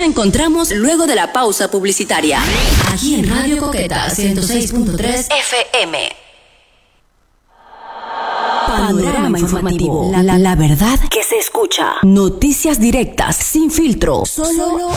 reencontramos luego de la pausa publicitaria. Aquí en Radio Coqueta 106.3 FM. Panorama informativo. La verdad que se escucha. Noticias directas, sin filtro. Solo